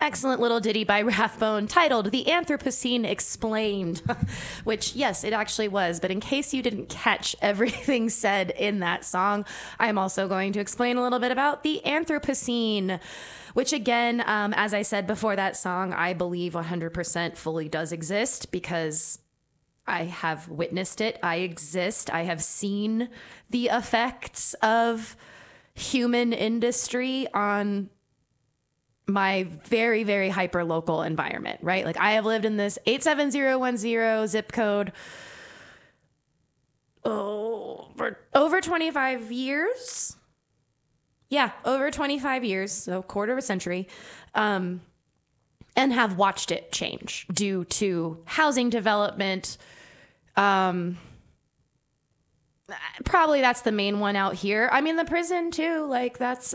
excellent little ditty by Rathbone titled The Anthropocene Explained, which, yes, it actually was. But in case you didn't catch everything said in that song, I'm also going to explain a little bit about the Anthropocene, which, again, as I said before that song, I believe 100% fully does exist because I have witnessed it. I exist. I have seen the effects of human industry on my very, very hyper local environment, right? Like I have lived in this 87010 zip code for over 25 years. Yeah, over 25 years, so quarter of a century, and have watched it change due to housing development. Probably that's the main one out here. I mean, the prison too, like that's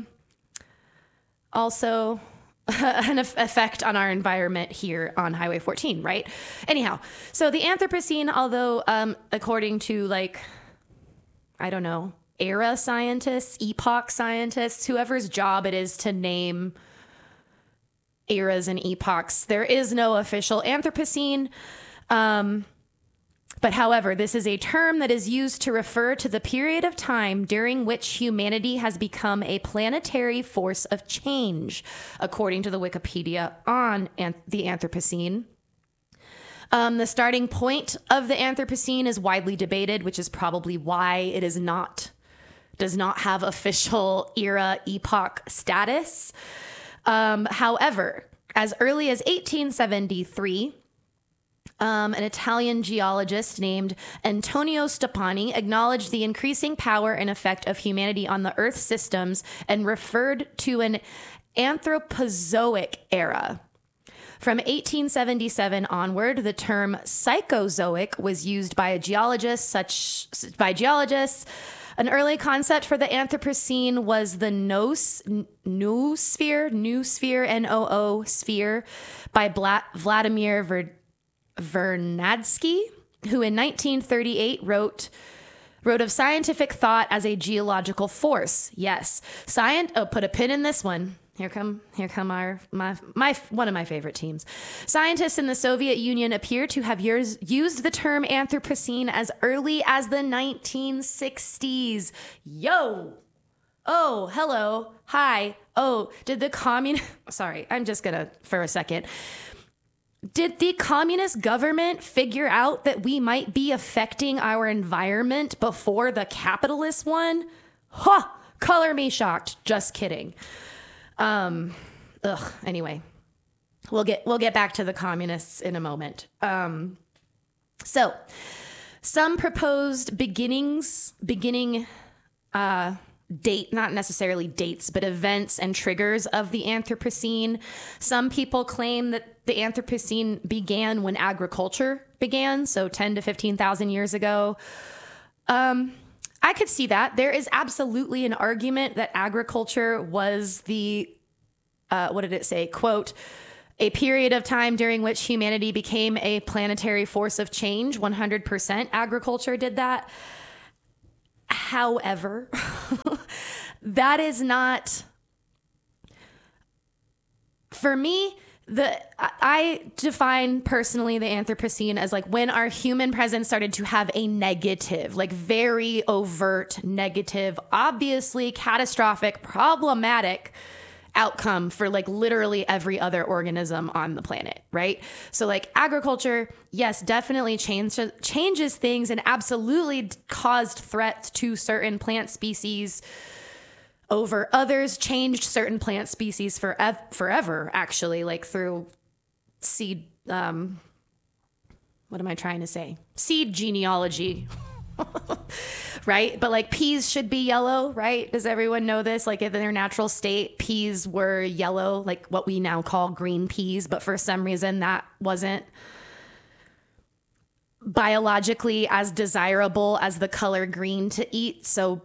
also an effect on our environment here on Highway 14, right? Anyhow, so the Anthropocene, although according to like, I don't know, era scientists, epoch scientists, whoever's job it is to name eras and epochs, there is no official Anthropocene. But however, this is a term that is used to refer to the period of time during which humanity has become a planetary force of change, according to the Wikipedia on the Anthropocene. The starting point of the Anthropocene is widely debated, which is probably why it does not have official era epoch status. However, as early as 1873, an Italian geologist named Antonio Stoppani acknowledged the increasing power and effect of humanity on the Earth systems and referred to an Anthropozoic era. From 1877 onward, the term Psychozoic was used by geologists. An early concept for the Anthropocene was the noosphere, N-O-O sphere, by Vladimir Vernadsky, who in 1938 wrote of scientific thought as a geological force. Yes, put a pin in this one. Here come my one of my favorite teams. Scientists in the Soviet Union appear to have used the term Anthropocene as early as the 1960s. Yo! Oh, hello. Hi. Oh, sorry, I'm just gonna, for a second. Did the communist government figure out that we might be affecting our environment before the capitalist one? Ha! Color me shocked. Just kidding. Anyway, we'll get back to the communists in a moment. So some proposed beginning date, not necessarily dates, but events and triggers of the Anthropocene. Some people claim that the Anthropocene began when agriculture began, so 10 to 15,000 years ago. I could see that. There is absolutely an argument that agriculture was the, what did it say? Quote, a period of time during which humanity became a planetary force of change. 100% agriculture did that. However, that is not, for me, I define personally the Anthropocene as like when our human presence started to have a negative, like very overt negative, obviously catastrophic, problematic outcome for like literally every other organism on the planet, right? So like agriculture, yes, definitely changes things and absolutely caused threats to certain plant species over others, changed certain plant species forever, actually, like through seed, what am I trying to say? Seed genealogy. Right? But like peas should be yellow, right? Does everyone know this? Like in their natural state, peas were yellow, like what we now call green peas. But for some reason that wasn't biologically as desirable as the color green to eat. So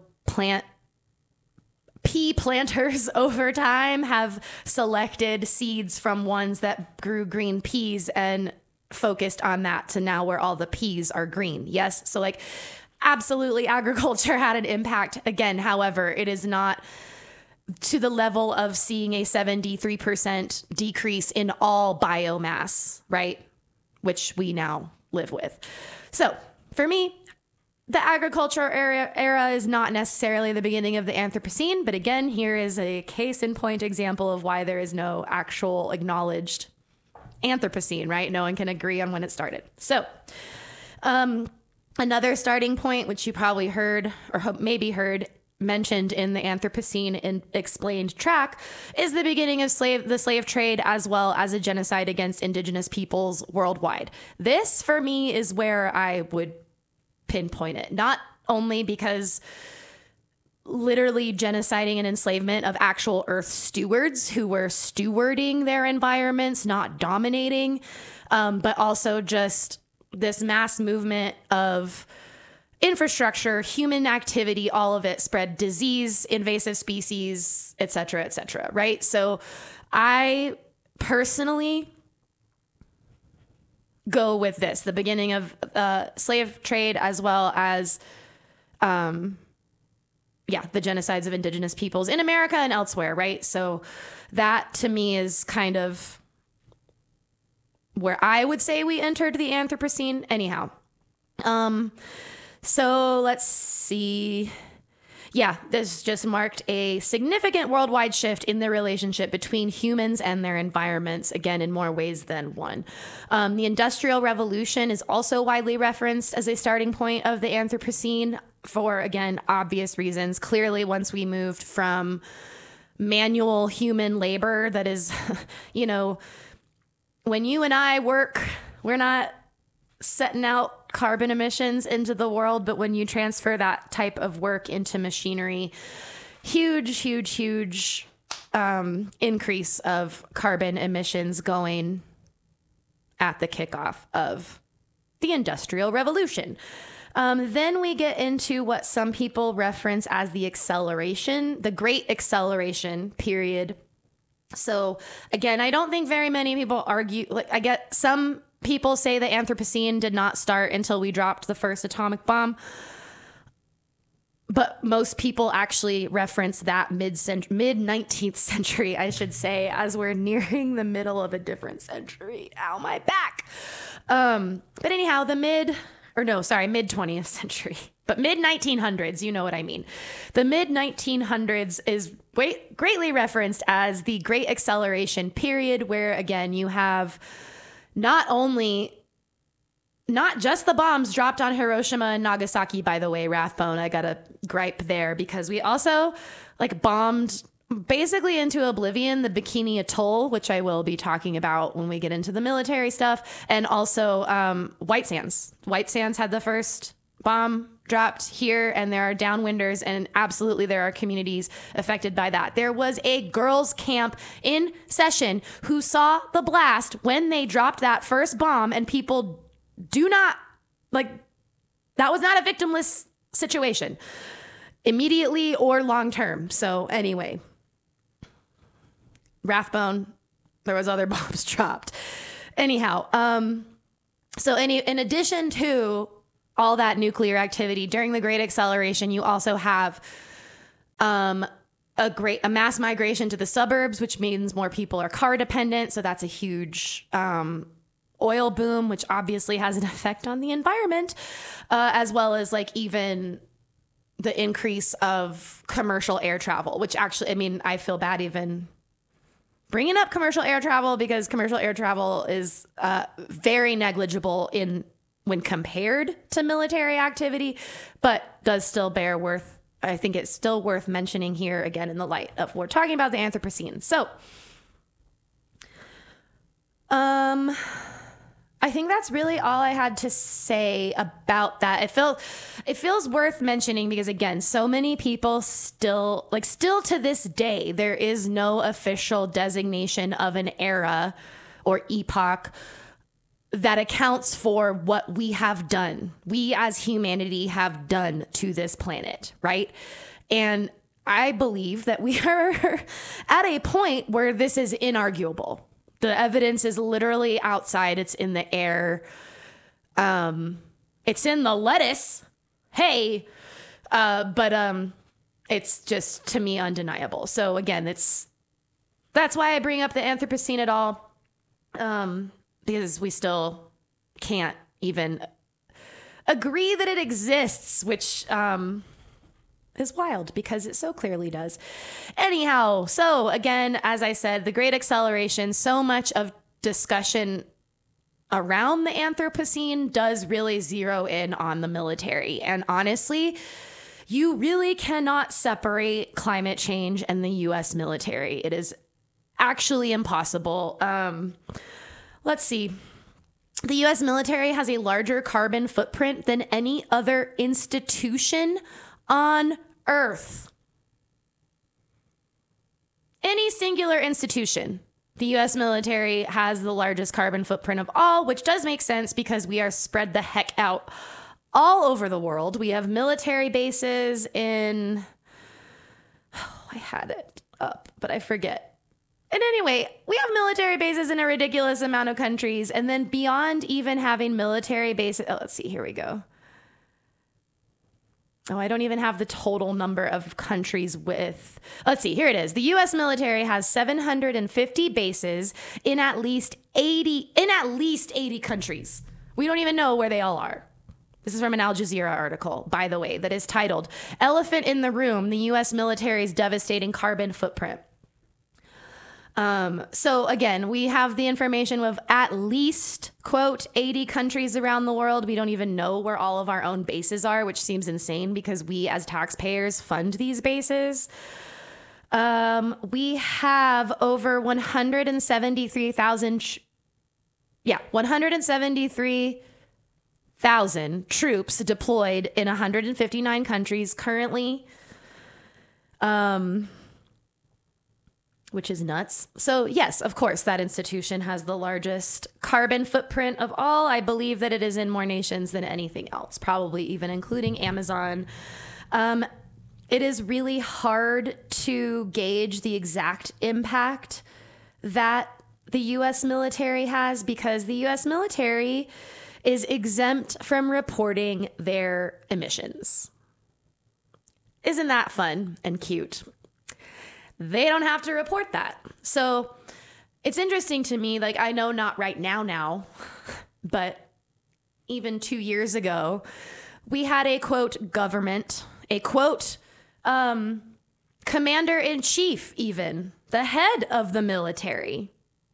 pea planters over time have selected seeds from ones that grew green peas and focused on that to now where all the peas are green. Yes. So like absolutely agriculture had an impact again. However, it is not to the level of seeing a 73% decrease in all biomass, right? Which we now live with. So for me, the agriculture era is not necessarily the beginning of the Anthropocene, but again, here is a case in point example of why there is no actual acknowledged Anthropocene, right? No one can agree on when it started. So, another starting point, which you probably heard or maybe heard mentioned in the Anthropocene in explained track, is the beginning of the slave trade, as well as a genocide against indigenous peoples worldwide. This, for me, is where I would pinpoint it, not only because literally genociding and enslavement of actual earth stewards who were stewarding their environments, not dominating, but also just this mass movement of infrastructure, human activity, all of it spread disease, invasive species, et cetera, right? So I personally go with this, the beginning of slave trade, as well as, the genocides of indigenous peoples in America and elsewhere, right? So that to me is kind of where I would say we entered the Anthropocene. Anyhow, so let's see. Yeah, this just marked a significant worldwide shift in the relationship between humans and their environments, again, in more ways than one. The Industrial Revolution is also widely referenced as a starting point of the Anthropocene for, again, obvious reasons. Clearly, once we moved from manual human labor, that is, when you and I work, we're not setting out carbon emissions into the world, but when you transfer that type of work into machinery, huge increase of carbon emissions going at the kickoff of the Industrial Revolution. Then we get into what some people reference as the Great Acceleration period. So again, I don't think very many people argue, I get some people say the Anthropocene did not start until we dropped the first atomic bomb. But most people actually reference that mid-19th century, I should say, as we're nearing the middle of a different century. Ow, my back. But anyhow, mid-20th century. But mid-1900s, you know what I mean. The mid-1900s is greatly referenced as the Great Acceleration period, where, again, you have not just the bombs dropped on Hiroshima and Nagasaki, by the way, Rathbone, I got a gripe there, because we also bombed basically into oblivion the Bikini Atoll, which I will be talking about when we get into the military stuff, and also White Sands. White Sands had the first bomb dropped here, and there are downwinders, and absolutely there are communities affected by that. There was a girls' camp in Session who saw the blast when they dropped that first bomb, and people that was not a victimless situation immediately or long term. So anyway, Rathbone, there was other bombs dropped. Anyhow, so in addition to all that nuclear activity during the Great Acceleration, you also have a mass migration to the suburbs, which means more people are car dependent. So that's a huge oil boom, which obviously has an effect on the environment, as well as even the increase of commercial air travel, which actually, I feel bad even bringing up commercial air travel, because commercial air travel is very negligible when compared to military activity, but does still I think it's still worth mentioning here again in the light of we're talking about the Anthropocene. So, I think that's really all I had to say about that. It feels worth mentioning because, again, so many people still to this day, there is no official designation of an era or epoch that accounts for what we have done. We as humanity have done to this planet, right? And I believe that we are at a point where this is inarguable. The evidence is literally outside. It's in the air. It's in the lettuce. Hey. But It's just, to me, undeniable. So again, that's why I bring up the Anthropocene at all, because we still can't even agree that it exists, which is wild because it so clearly does. Anyhow, so again, as I said, the Great Acceleration, so much of discussion around the Anthropocene does really zero in on the military. And honestly, you really cannot separate climate change and the U.S. military. It is actually impossible. Let's see. The U.S. military has a larger carbon footprint than any other institution on Earth. Any singular institution. The U.S. military has the largest carbon footprint of all, which does make sense because we are spread the heck out all over the world. We have military bases in, I had it up, but I forget. And anyway, we have military bases in a ridiculous amount of countries. And then beyond even having military bases, let's see, here we go. Oh, I don't even have the total number of countries with, let's see, here it is. The U.S. military has 750 bases in at least 80 countries. We don't even know where they all are. This is from an Al Jazeera article, by the way, that is titled "Elephant in the Room, the U.S. Military's Devastating Carbon Footprint." So again, we have the information of at least, quote, 80 countries around the world. We don't even know where all of our own bases are, which seems insane because we as taxpayers fund these bases. We have over 173,000 troops deployed in 159 countries currently. Which is nuts. So yes, of course, that institution has the largest carbon footprint of all. I believe that it is in more nations than anything else, probably even including Amazon. It is really hard to gauge the exact impact that the U.S. military has because the U.S. military is exempt from reporting their emissions. Isn't that fun and cute? They don't have to report that. So it's interesting to me, like I know not right now, but even 2 years ago, we had a quote government, a quote commander-in-chief even, the head of the military,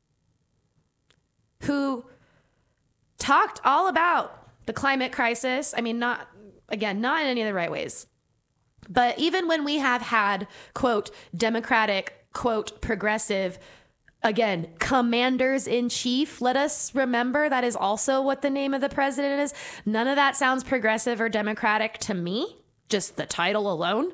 who talked all about the climate crisis. I mean, not in any of the right ways. But even when we have had, quote, democratic, quote, progressive, again, commanders in chief, let us remember that is also what the name of the president is. None of that sounds progressive or democratic to me, just the title alone.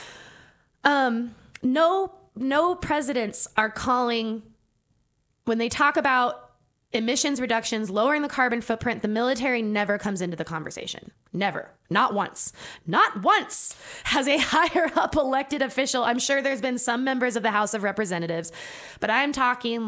No presidents are calling, when they talk about emissions reductions, lowering the carbon footprint, the military never comes into the conversation. Never. Not once. Not once has a higher up elected official. I'm sure there's been some members of the House of Representatives, but I'm talking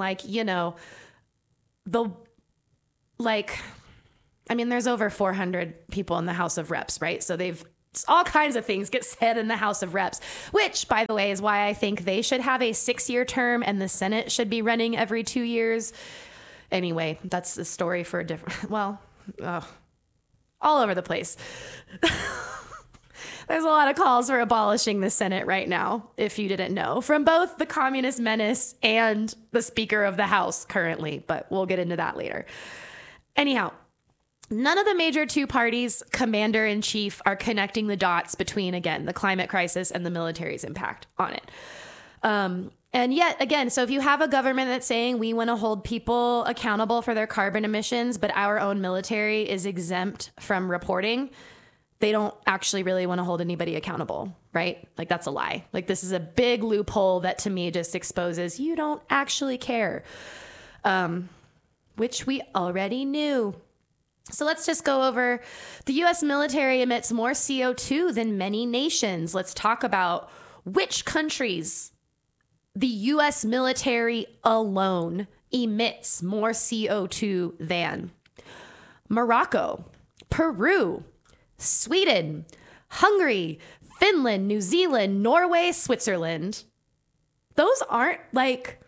there's over 400 people in the House of Reps, right? So all kinds of things get said in the House of Reps, which, by the way, is why I think they should have a 6-year term and the Senate should be running every 2 years. Anyway, that's a story for a different, all over the place. There's a lot of calls for abolishing the Senate right now, if you didn't know, from both the communist menace and the Speaker of the House currently, but we'll get into that later. Anyhow, none of the major two parties, commander-in-chief, are connecting the dots between, again, the climate crisis and the military's impact on it. And yet, again, so if you have a government that's saying we want to hold people accountable for their carbon emissions, but our own military is exempt from reporting, they don't actually really want to hold anybody accountable, right? Like, that's a lie. Like, this is a big loophole that to me just exposes you don't actually care, which we already knew. So let's just go over the U.S. military emits more CO2 than many nations. Let's talk about which countries the U.S. military alone emits more CO2 than. Morocco, Peru, Sweden, Hungary, Finland, New Zealand, Norway, Switzerland. Those aren't like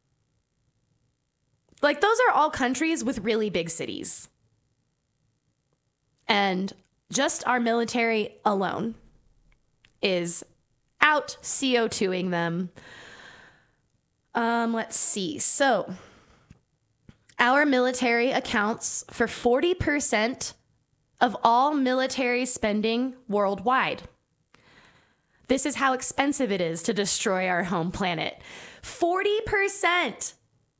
those are all countries with really big cities. And just our military alone is out CO2ing them. Let's see. So our military accounts for 40% of all military spending worldwide. This is how expensive it is to destroy our home planet. 40%.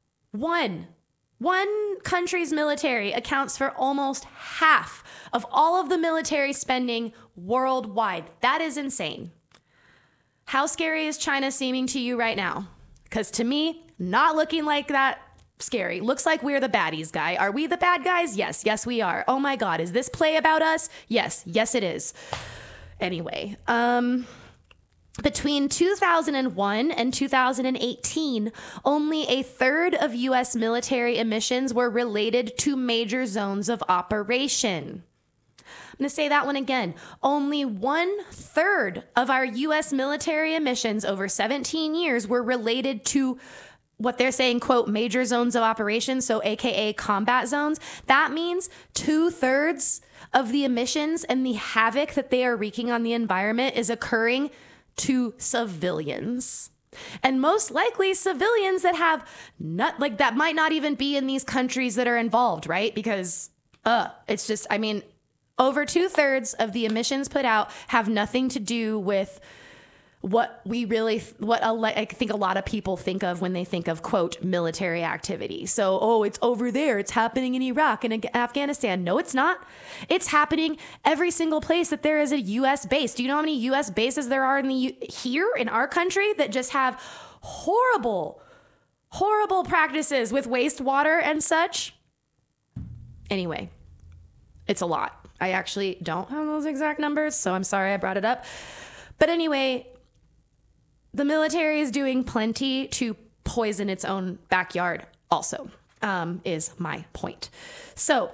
One country's military accounts for almost half of all of the military spending worldwide. That is insane. How scary is China seeming to you right now? Because to me, not looking like that scary. Looks like we're the baddies, guy. Are we the bad guys? Yes. Yes, we are. Oh my God. Is this play about us? Yes. Yes, it is. Anyway, between 2001 and 2018, only a third of U.S. military emissions were related to major zones of operation. I'm going to say that one again. Only 1/3 of our U.S. military emissions over 17 years were related to what they're saying, quote, major zones of operation, so AKA combat zones. That means 2/3 of the emissions and the havoc that they are wreaking on the environment is occurring to civilians. And most likely civilians that have not that might not even be in these countries that are involved, right? Because it's just, I mean, over 2/3 of the emissions put out have nothing to do with what I think a lot of people think of when they think of, quote, military activity. So, it's over there. It's happening in Iraq and in Afghanistan. No, it's not. It's happening every single place that there is a U.S. base. Do you know how many U.S. bases there are here in our country that just have horrible, horrible practices with wastewater and such? Anyway, it's a lot. I actually don't have those exact numbers, so I'm sorry I brought it up. But anyway, the military is doing plenty to poison its own backyard also, is my point. So,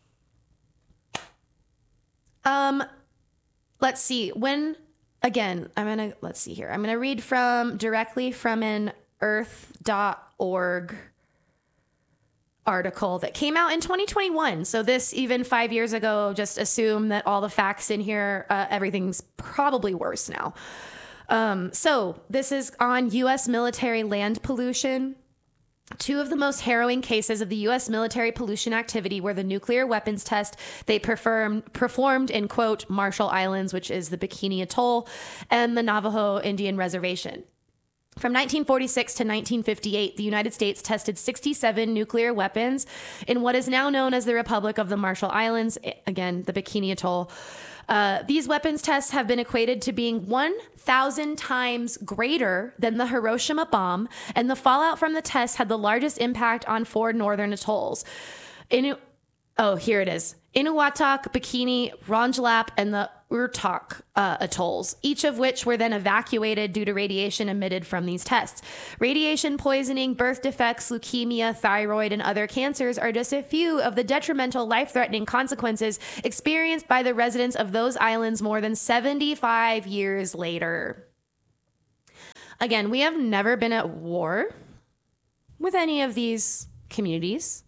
let's see. Let's see here. I'm going to read directly from an earth.org article that came out in 2021. So this, even 5 years ago, just assume that all the facts in here, everything's probably worse now. So this is on U.S. military land pollution. Two of the most harrowing cases of the U.S. military pollution activity were the nuclear weapons test they performed in, quote, Marshall Islands, which is the Bikini Atoll, and the Navajo Indian Reservation. From 1946 to 1958, the United States tested 67 nuclear weapons in what is now known as the Republic of the Marshall Islands, again, the Bikini Atoll. These weapons tests have been equated to being 1,000 times greater than the Hiroshima bomb, and the fallout from the tests had the largest impact on 4 northern atolls. Here it is. Inuwatak, Bikini, Rongelap, and the Urtok atolls, each of which were then evacuated due to radiation emitted from these tests. Radiation poisoning, birth defects, leukemia, thyroid, and other cancers are just a few of the detrimental, life-threatening consequences experienced by the residents of those islands more than 75 years later. Again, we have never been at war with any of these communities.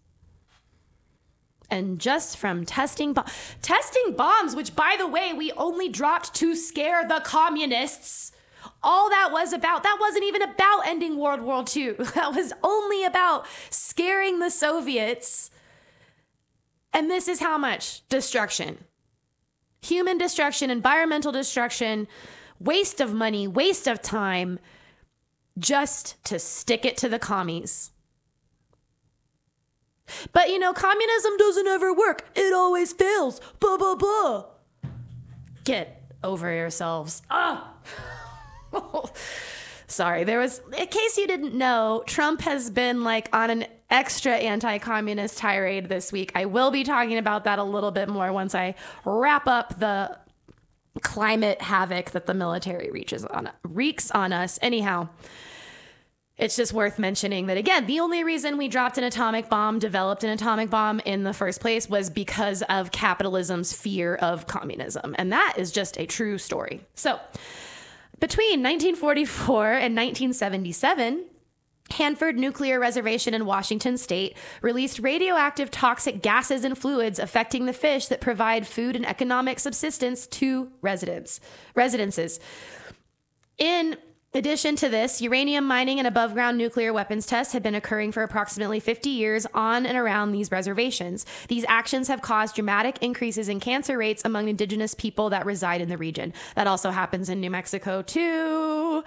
And just from testing bombs, which, by the way, we only dropped to scare the communists. All that wasn't even about ending World War II. That was only about scaring the Soviets. And this is how much destruction. Human destruction, environmental destruction, waste of money, waste of time, just to stick it to the commies. But, communism doesn't ever work. It always fails. Blah, blah, blah. Get over yourselves. Sorry, in case you didn't know, Trump has been on an extra anti-communist tirade this week. I will be talking about that a little bit more once I wrap up the climate havoc that the military wreaks on us. Anyhow, It's just worth mentioning that, again, the only reason we dropped an atomic bomb, developed an atomic bomb in the first place was because of capitalism's fear of communism. And that is just a true story. So between 1944 and 1977, Hanford Nuclear Reservation in Washington state released radioactive toxic gases and fluids affecting the fish that provide food and economic subsistence to residences. In addition to this, uranium mining and above-ground nuclear weapons tests have been occurring for approximately 50 years on and around these reservations. These actions have caused dramatic increases in cancer rates among indigenous people that reside in the region. That also happens in New Mexico, too.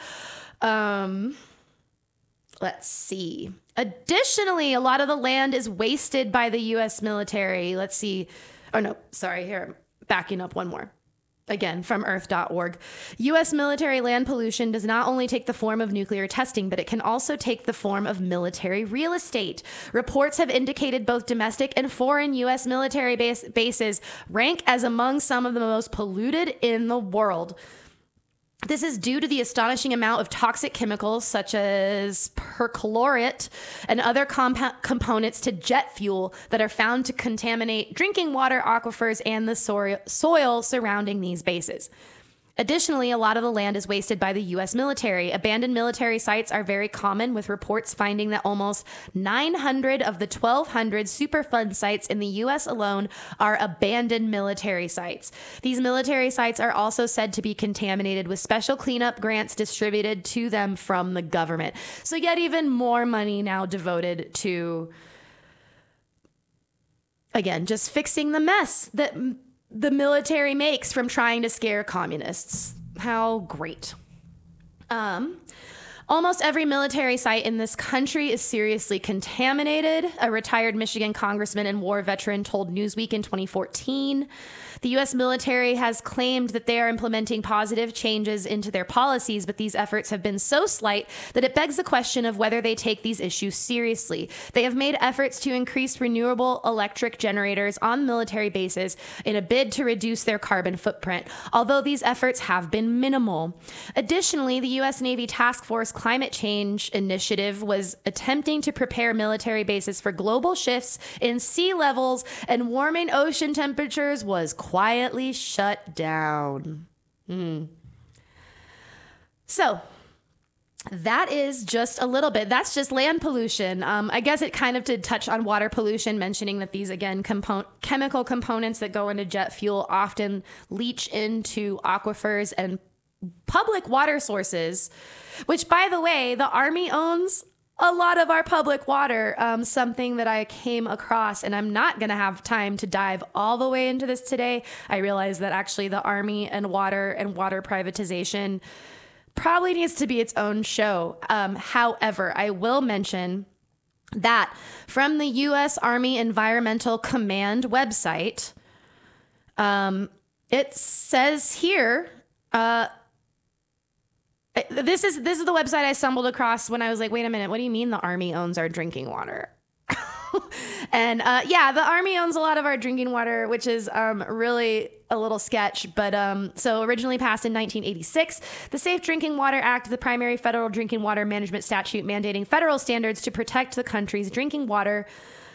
Let's see. Additionally, a lot of the land is wasted by the U.S. military. Let's see. Oh, no, sorry. Here, I'm backing up one more. Again, from earth.org. U.S. military land pollution does not only take the form of nuclear testing, but it can also take the form of military real estate. Reports have indicated both domestic and foreign U.S. military bases rank as among some of the most polluted in the world. This is due to the astonishing amount of toxic chemicals such as perchlorate and other components to jet fuel that are found to contaminate drinking water, aquifers, and the soil surrounding these bases. Additionally, a lot of the land is wasted by the U.S. military. Abandoned military sites are very common, with reports finding that almost 900 of the 1,200 Superfund sites in the U.S. alone are abandoned military sites. These military sites are also said to be contaminated, with special cleanup grants distributed to them from the government. So yet even more money now devoted to, again, just fixing the mess that the military makes from trying to scare communists. How great. Almost every military site in this country is seriously contaminated. A retired Michigan congressman and war veteran told Newsweek in 2014. The U.S. military has claimed that they are implementing positive changes into their policies, but these efforts have been so slight that it begs the question of whether they take these issues seriously. They have made efforts to increase renewable electric generators on military bases in a bid to reduce their carbon footprint, although these efforts have been minimal. Additionally, the U.S. Navy Task Force Climate Change Initiative was attempting to prepare military bases for global shifts in sea levels and warming ocean temperatures was quietly shut down. So that is just a little bit. That's just land pollution. I guess it kind of did touch on water pollution, mentioning that these, again, chemical components that go into jet fuel often leach into aquifers and public water sources, which, by the way, the Army owns a lot of our public water, something that I came across, and I'm not going to have time to dive all the way into this today. I realize that actually the Army and water privatization probably needs to be its own show. However, I will mention that from the U.S. Army Environmental Command website, it says here, this is the website I stumbled across when I was like, wait a minute, what do you mean the Army owns our drinking water? And yeah, the Army owns a lot of our drinking water, which is really a little sketch. But so originally passed in 1986, the Safe Drinking Water Act, the primary federal drinking water management statute mandating federal standards to protect the country's drinking water.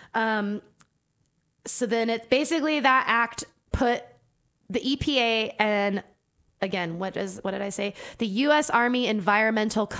So then it's basically that act put the EPA and, again, what did I say? The U.S. Army Environmental